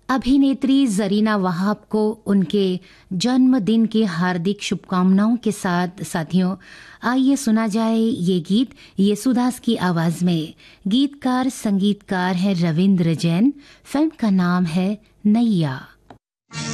अभिनेत्री जरीना वहाब को उनके जन्मदिन की हार्दिक शुभकामनाओं के साथ साथियों, आइए सुना जाए ये गीत येसुदास की आवाज में। गीतकार संगीतकार है रविंद्र जैन। फिल्म का नाम है नैया।